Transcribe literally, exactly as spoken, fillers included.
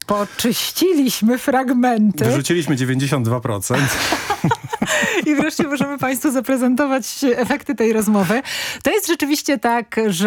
Poczyściliśmy fragmenty. Wyrzuciliśmy dziewięćdziesiąt dwa procent. I wreszcie możemy Państwu zaprezentować efekty tej rozmowy. To jest rzeczywiście tak, że